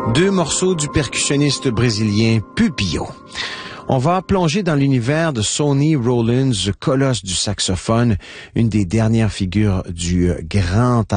Deux morceaux du percussionniste brésilien Pupillo. On va plonger dans l'univers de Sonny Rollins, colosse du saxophone, une des dernières figures du grand